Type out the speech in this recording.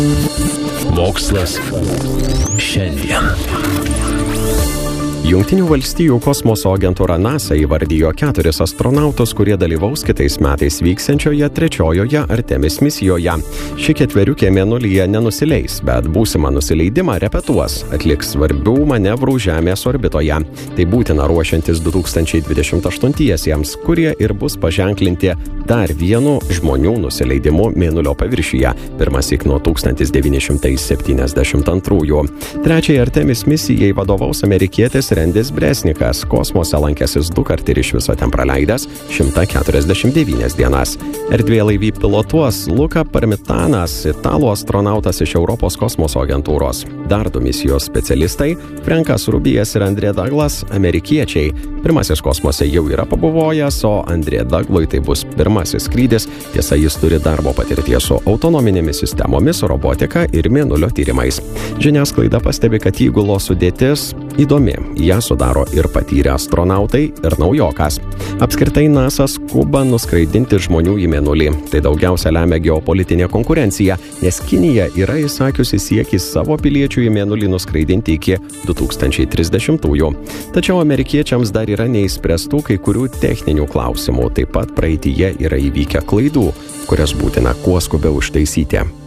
Mokslas šiandien. Jungtinių valstijų kosmoso agentūra NASA įvardijo 4 astronautus, kurie dalyvaus kitais metais vyksiančioje 3-ojoje Artemis misijoje. Ši 4 mėnulyje nenusileis, bet būsimą nusileidimą repetuos, atliks svarbių manevrų Žemės orbitoje. Tai būtina ruošiantis 2028-iesiems, kurie ir bus paženklinti dar vienu žmonių nusileidimu Mėnulio paviršiuje, pirmąsyk nuo 1972. Trečiai Artemis misijai vadovaus amerikietis Rendis Bresnikas, kosmose lankęsis 2 kart ir iš viso ten praleidęs 149 dienas. Erdvėlaivį pilotuos Luca Parmitanas, italų astronautas iš Europos kosmoso agentūros. Dar 2 misijos specialistai – Frankas Rubijas ir Andrė Douglas, amerikiečiai. Pirmasis kosmose jau yra pabuvojęs, o Andrė Douglui tai bus pirmasis skrydis. Tiesa, jis turi darbo patirties su autonominėmis sistemomis, robotika ir mėnulio tyrimais. Žiniasklaida pastebi, kad įgulos sudėtis įdomi. Ją sudaro ir patyrę astronautai, ir naujokas. Apskritai NASA skuba nuskraidinti žmonių į Mėnulį. Tai daugiausia lemia geopolitinė konkurencija, nes Kinija yra įsakiusi siekį savo piliečių į Mėnulį nuskraidinti iki 2030-ųjų. Tačiau amerikiečiams dar yra neįspręstų kai kurių techninių klausimų. Taip pat praeityje yra įvykę klaidų, kurias būtina kuo skubiau ištaisyti.